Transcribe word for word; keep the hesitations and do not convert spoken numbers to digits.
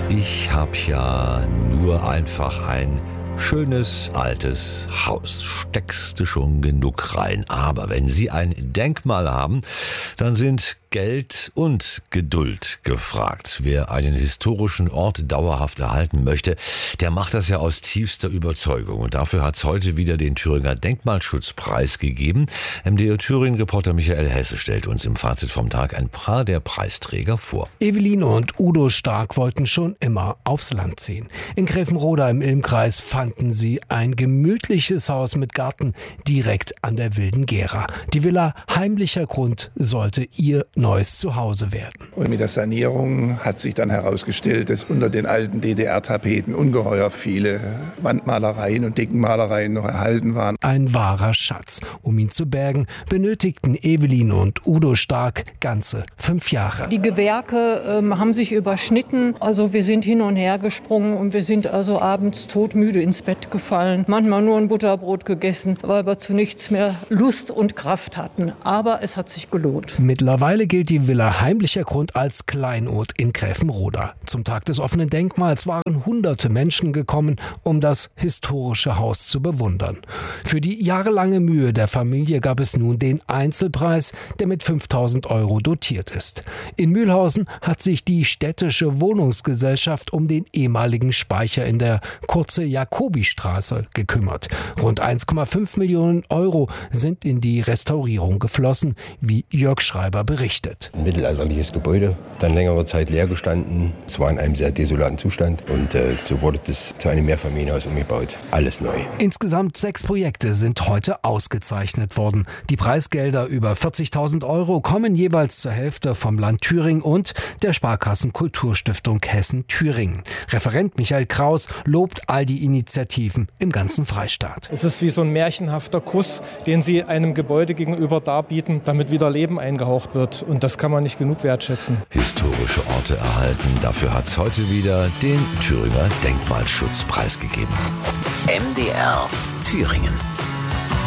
Ich habe ja nur einfach ein schönes altes Haus. Steckst du schon genug rein. Aber wenn Sie ein Denkmal haben, dann sind Geld und Geduld gefragt. Wer einen historischen Ort dauerhaft erhalten möchte, der macht das ja aus tiefster Überzeugung. Und dafür hat es heute wieder den Thüringer Denkmalschutzpreis gegeben. M D R Thüringen-Reporter Michael Hesse stellt uns im Fazit vom Tag ein paar der Preisträger vor. Eveline und Udo Stark wollten schon immer aufs Land ziehen. In Gräfenroda im Ilmkreis fanden sie ein gemütliches Haus mit Garten direkt an der Wilden Gera. Die Villa Heimlicher Grund sollte ihr neues Zuhause werden. Und mit der Sanierung hat sich dann herausgestellt, dass unter den alten D D R-Tapeten ungeheuer viele Wandmalereien und Deckenmalereien noch erhalten waren. Ein wahrer Schatz. Um ihn zu bergen, benötigten Eveline und Udo Stark ganze fünf Jahre. Die Gewerke ähm, haben sich überschnitten. Also wir sind hin und her gesprungen und wir sind also abends todmüde ins Bett gefallen. Manchmal nur ein Butterbrot gegessen, weil wir zu nichts mehr Lust und Kraft hatten. Aber es hat sich gelohnt. Mittlerweile gilt die Villa Heimlicher Grund als Kleinod in Gräfenroda. Zum Tag des offenen Denkmals waren hunderte Menschen gekommen, um das historische Haus zu bewundern. Für die jahrelange Mühe der Familie gab es nun den Einzelpreis, der mit fünftausend Euro dotiert ist. In Mühlhausen hat sich die städtische Wohnungsgesellschaft um den ehemaligen Speicher in der Kurze Jakobistraße gekümmert. Rund eins Komma fünf Millionen Euro sind in die Restaurierung geflossen, wie Jörg Schreiber berichtet. Ein mittelalterliches Gebäude, dann längere Zeit leer gestanden. Es war in einem sehr desolaten Zustand und äh, so wurde das zu einem Mehrfamilienhaus umgebaut. Alles neu. Insgesamt sechs Projekte sind heute ausgezeichnet worden. Die Preisgelder über vierzigtausend Euro kommen jeweils zur Hälfte vom Land Thüringen und der Sparkassen Kulturstiftung Hessen-Thüringen. Referent Michael Kraus lobt all die Initiativen im ganzen Freistaat. Es ist wie so ein märchenhafter Kuss, den sie einem Gebäude gegenüber darbieten, damit wieder Leben eingehaucht wird. Und das kann man nicht genug wertschätzen. Historische Orte erhalten, dafür hat es heute wieder den Thüringer Denkmalschutzpreis gegeben. M D R Thüringen.